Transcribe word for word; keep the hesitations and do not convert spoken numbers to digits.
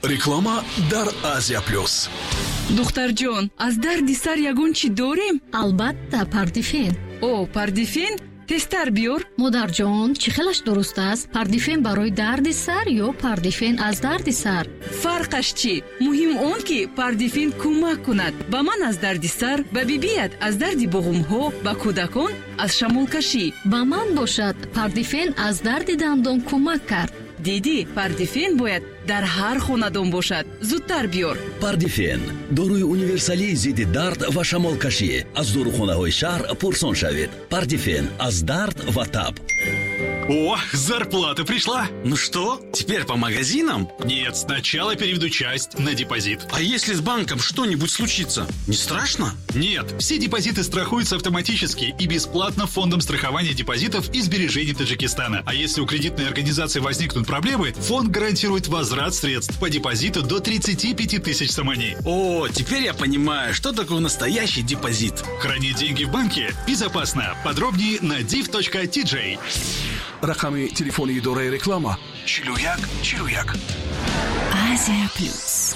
реклама дар Азия плюс. духтарҷон, аз дарди сар ягон чӣ дорем? албатта, пардифен. о пардифен тестар биёр. модарҷон, чӣ хелаш дуруст аст? Пардифен барои дарди сар ё пардифен аз дарди сар? фарқаш чӣ? муҳим он ки пардифен кӯмак кунад ба ман аз дарди сар, ба бибият аз дарди буғумҳо, ба кӯдакон аз шамолкашӣ. ба ман бошад, пардифен аз дарди дандон кӯмак кард. диди, пардифен бояд дар ҳар хонадон бошад. зудтар биёр. пардифен доруи универсалии зидди дард ва шамолкашӣ. аз дорухонаҳои шаҳр пурсон шавед. Пардифен аз дард ва таб. О, зарплата пришла. Ну что, теперь по магазинам? Нет, сначала переведу часть на депозит. А если с банком что-нибудь случится, не страшно? Нет, все депозиты страхуются автоматически и бесплатно фондом страхования депозитов и сбережений Таджикистана. А если у кредитной организации возникнут проблемы, фонд гарантирует возврат средств по депозиту до тридцати пяти тысяч сомоней. О, теперь я понимаю, что такое настоящий депозит. Хранить деньги в банке безопасно. Подробнее на div точка ти джей. рақами телефони идораи реклама чилу як чилу як. Азия плюс.